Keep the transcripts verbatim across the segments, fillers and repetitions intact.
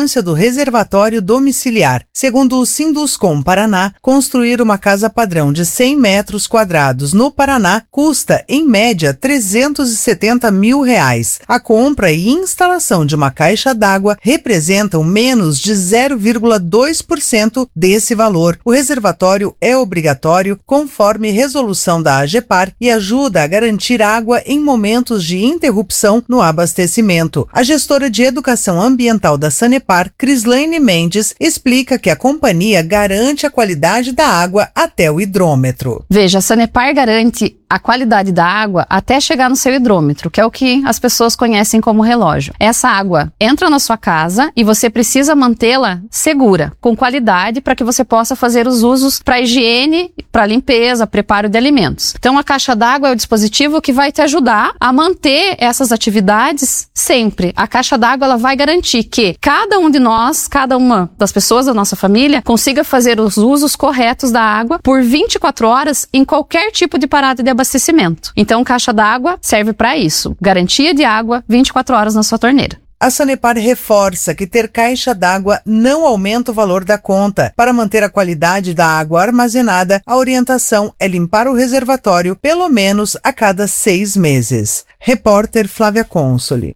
importância do reservatório domiciliar. Segundo o Sinduscom Paraná, construir uma casa padrão de cem metros quadrados no Paraná custa, em média, trezentos e setenta mil reais. A compra e instalação de uma caixa d'água representam menos de zero vírgula dois por cento desse valor. O reservatório é obrigatório conforme resolução da AGEPAR e ajuda a garantir água em momentos de interrupção no abastecimento. A gestora de Educação Ambiental da Sanepar, Crislaine Mendes, explica que a companhia garante a qualidade da água até o hidrômetro. Veja, a Sanepar garante a qualidade da água até chegar no seu hidrômetro, que é o que as pessoas conhecem como relógio. Essa água entra na sua casa e você precisa mantê-la segura, com qualidade, para que você possa fazer os usos para higiene, para limpeza, preparo de alimentos. Então, a caixa d'água é o dispositivo que vai te ajudar a manter essas atividades sempre. A caixa d'água ela vai garantir que cada um de nós, cada uma das pessoas da nossa família, consiga fazer os usos corretos da água por vinte e quatro horas em qualquer tipo de parada de abastecimento. Então, caixa d'água serve para isso. Garantia de água vinte e quatro horas na sua torneira. A Sanepar reforça que ter caixa d'água não aumenta o valor da conta. Para manter a qualidade da água armazenada, a orientação é limpar o reservatório pelo menos a cada seis meses. Repórter Flávia Consoli.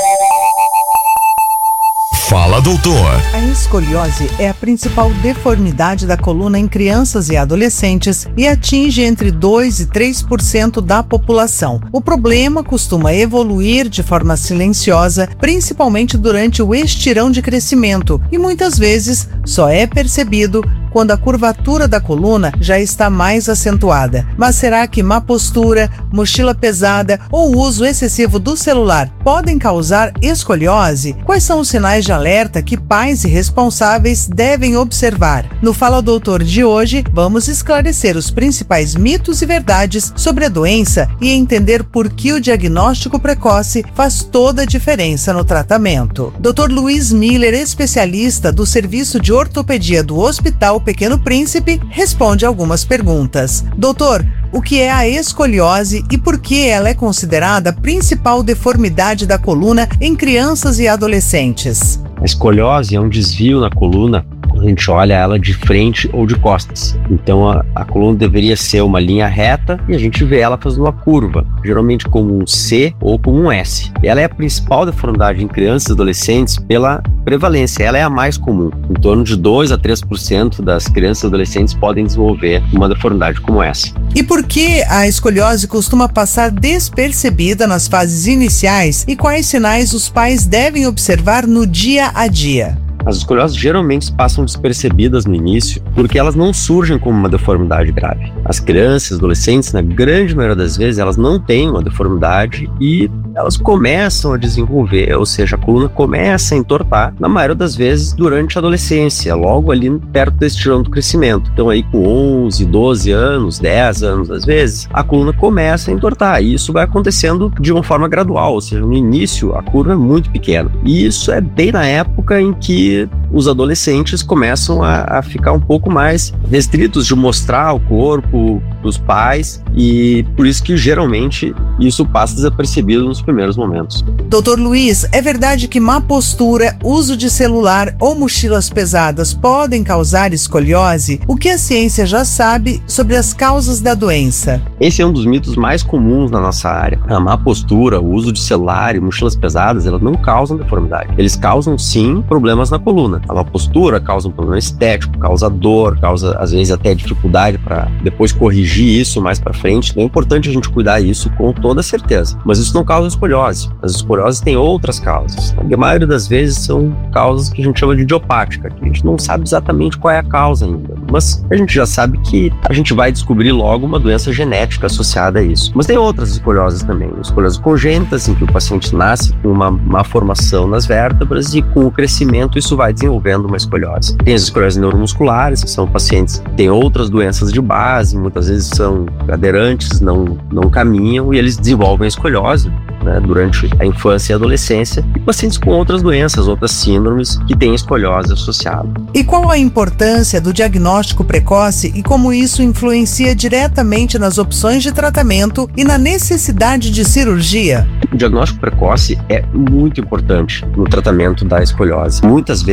Fala, doutor. A escoliose é a principal deformidade da coluna em crianças e adolescentes e atinge entre dois e três por cento da população. O problema costuma evoluir de forma silenciosa, principalmente durante o estirão de crescimento, e muitas vezes só é percebido quando a curvatura da coluna já está mais acentuada. Mas será que má postura, mochila pesada ou uso excessivo do celular podem causar escoliose? Quais são os sinais de alerta que pais e responsáveis devem observar? No Fala Doutor de hoje, vamos esclarecer os principais mitos e verdades sobre a doença e entender por que o diagnóstico precoce faz toda a diferença no tratamento. doutor Luiz Miller, especialista do Serviço de Ortopedia do Hospital Pequeno Príncipe, responde algumas perguntas. Doutor, o que é a escoliose e por que ela é considerada a principal deformidade da coluna em crianças e adolescentes? A escoliose é um desvio na coluna quando a gente olha ela de frente ou de costas. Então a, a coluna deveria ser uma linha reta e a gente vê ela fazendo uma curva, geralmente como um C ou como um S. Ela é a principal deformidade em crianças e adolescentes pela prevalência. Ela é a mais comum. Em torno de dois a três por cento das crianças e adolescentes podem desenvolver uma deformidade como essa. E por que a escoliose costuma passar despercebida nas fases iniciais e quais sinais os pais devem observar no dia a dia? As escolioses geralmente passam despercebidas no início porque elas não surgem como uma deformidade grave. As crianças e adolescentes, na grande maioria das vezes, elas não têm uma deformidade e elas começam a desenvolver, ou seja, a coluna começa a entortar, na maioria das vezes, durante a adolescência, logo ali perto desse tirão do crescimento. Então aí com onze, doze anos, dez anos às vezes, a coluna começa a entortar e isso vai acontecendo de uma forma gradual, ou seja, no início a curva é muito pequena. E isso é bem na época em que os adolescentes começam a, a ficar um pouco mais restritos de mostrar o corpo dos pais e por isso que geralmente isso passa desapercebido nos primeiros momentos. doutor Luiz, é verdade que má postura, uso de celular ou mochilas pesadas podem causar escoliose? O que a ciência já sabe sobre as causas da doença? Esse é um dos mitos mais comuns na nossa área. A má postura, o uso de celular e mochilas pesadas, elas não causam deformidade. Eles causam sim problemas na coluna. A má postura causa um problema estético, causa dor, causa às vezes até dificuldade para depois corrigir isso mais para frente. Então é importante a gente cuidar disso com toda certeza. Mas isso não causa escoliose. As escolioses têm outras causas. A maioria das vezes são causas que a gente chama de idiopática, que a gente não sabe exatamente qual é a causa ainda. Mas a gente já sabe que a gente vai descobrir logo uma doença genética associada a isso. Mas tem outras escolioses também. Escolioses congênitas, em que o paciente nasce com uma má formação nas vértebras e com o crescimento isso vai desenvolvendo uma escoliose. Tem as escolioses neuromusculares, que são pacientes que têm outras doenças de base, muitas vezes são cadeirantes, não, não caminham e eles desenvolvem a escoliose, né, durante a infância e a adolescência, e pacientes com outras doenças, outras síndromes que têm escoliose associada. E qual a importância do diagnóstico precoce e como isso influencia diretamente nas opções de tratamento e na necessidade de cirurgia? O diagnóstico precoce é muito importante no tratamento da escoliose. Muitas vezes